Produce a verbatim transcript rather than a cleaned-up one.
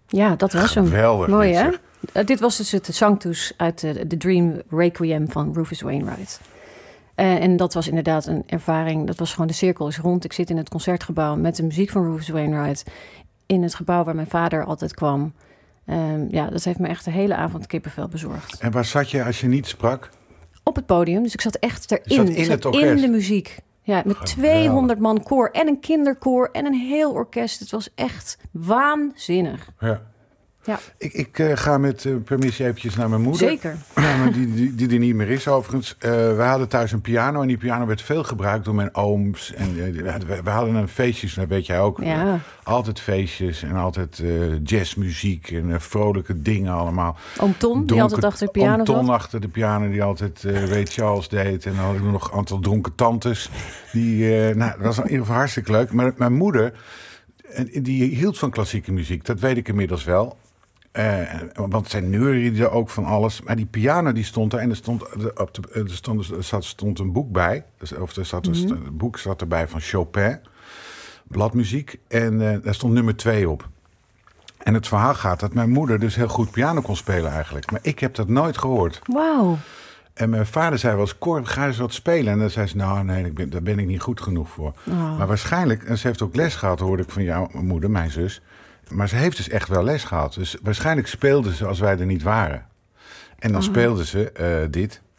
Ja, dat was hem. Geweldig. Mooi, dit, hè? zeg. Uh, dit was dus het Sanctus uit de, de Dream Requiem van Rufus Wainwright. Uh, en dat was inderdaad een ervaring. Dat was gewoon, de cirkel is rond. Ik zit in het concertgebouw met de muziek van Rufus Wainwright. In het gebouw waar mijn vader altijd kwam. Um, ja, dat heeft me echt de hele avond kippenvel bezorgd. En waar zat je als je niet sprak? Op het podium, dus ik zat echt erin. Je zat in ik zat het orkest? in de muziek. Ja, met Geweldig. tweehonderd man koor en een kinderkoor en een heel orkest. Het was echt waanzinnig. Ja. Ja, Ik, ik uh, ga met uh, permissie eventjes naar mijn moeder. zeker. Ja, maar die, die, die er niet meer is overigens. Uh, we hadden thuis een piano en die piano werd veel gebruikt door mijn ooms. En uh, we, we hadden een feestjes, dat weet jij ook. Ja. Altijd feestjes en altijd uh, jazzmuziek en uh, vrolijke dingen allemaal. Oom Ton, die Donker, altijd achter de piano Oom Ton zat. achter de piano, die altijd uh, Ray Charles deed. En dan hadden we nog een aantal dronken tantes. Die, uh, nou, dat was in ieder geval hartstikke leuk. Maar mijn moeder, die hield van klassieke muziek. Dat weet ik inmiddels wel. Uh, want zij neurieden ook van alles. Maar die piano die stond er en er stond, op de, er stond, er zat, stond een boek bij. Of er zat een, mm-hmm. een boek zat erbij van Chopin. Bladmuziek. En uh, daar stond nummer twee op. En het verhaal gaat dat mijn moeder dus heel goed piano kon spelen eigenlijk. Maar ik heb dat nooit gehoord. Wauw. En mijn vader zei wel eens, Cor, ga eens wat spelen. En dan zei ze, nou nee, ik ben, daar ben ik niet goed genoeg voor. Oh. Maar waarschijnlijk, en ze heeft ook les gehad, hoorde ik van jouw moeder, mijn zus. Maar ze heeft dus echt wel les gehad. Dus waarschijnlijk speelde ze als wij er niet waren. En dan oh. speelde ze uh, dit.